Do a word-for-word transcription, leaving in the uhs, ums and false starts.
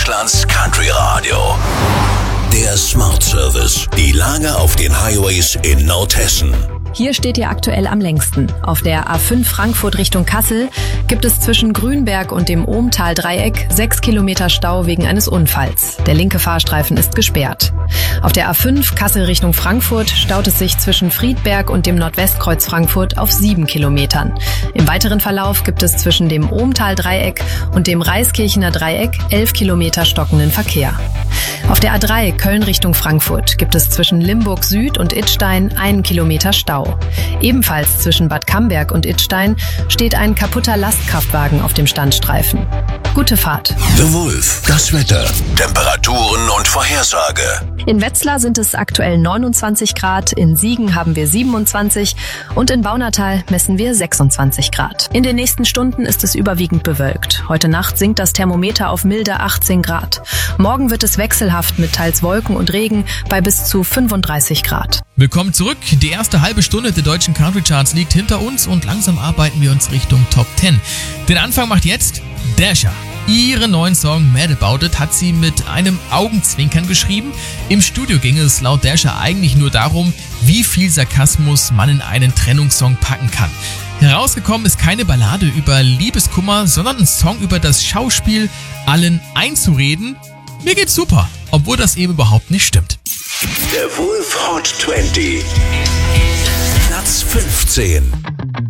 Deutschlands Country Radio. Der Smart Service. Die Lage auf den Highways in Nordhessen. Hier steht ihr aktuell am längsten. Auf der A fünf Frankfurt Richtung Kassel gibt es zwischen Grünberg und dem Ohmtal-Dreieck sechs Kilometer Stau wegen eines Unfalls. Der linke Fahrstreifen ist gesperrt. Auf der A fünf Kassel Richtung Frankfurt staut es sich zwischen Friedberg und dem Nordwestkreuz Frankfurt auf sieben Kilometern. Im weiteren Verlauf gibt es zwischen dem Ohmtal-Dreieck und dem Reiskirchener Dreieck elf Kilometer stockenden Verkehr. Auf der A drei Köln Richtung Frankfurt gibt es zwischen Limburg Süd und Idstein einen Kilometer Stau. Ebenfalls zwischen Bad Camberg und Idstein steht ein kaputter Lastkraftwagen auf dem Standstreifen. Gute Fahrt. The Wolf, das Wetter, Temperaturen und Vorhersage. In Wetzlar sind es aktuell neunundzwanzig Grad, in Siegen haben wir siebenundzwanzig und in Baunatal messen wir sechsundzwanzig Grad. In den nächsten Stunden ist es überwiegend bewölkt. Heute Nacht sinkt das Thermometer auf milde achtzehn Grad. Morgen wird es wechselhaft mit teils Wolken und Regen bei bis zu fünfunddreißig Grad. Willkommen zurück. Die erste halbe Stunde der deutschen Country Charts liegt hinter uns und langsam arbeiten wir uns Richtung Top zehn. Den Anfang macht jetzt Dasha. Ihren neuen Song Mad About It hat sie mit einem Augenzwinkern geschrieben. Im Studio ging es laut Dasha eigentlich nur darum, wie viel Sarkasmus man in einen Trennungssong packen kann. Herausgekommen ist keine Ballade über Liebeskummer, sondern ein Song über das Schauspiel, allen einzureden. Mir geht's super, obwohl das eben überhaupt nicht stimmt. Der Wolf Hot zwanzig. Platz fünfzehn.